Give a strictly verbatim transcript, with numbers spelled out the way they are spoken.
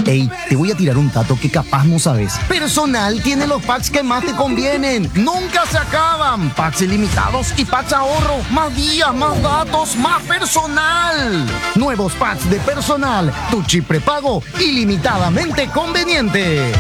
Ey, te voy a tirar un dato que capaz no sabes. Personal tiene los packs que más te convienen. Nunca se acaban. Packs ilimitados y packs ahorro. Más días, más datos, más personal. Nuevos packs de Personal. Tu chip prepago ilimitadamente conveniente.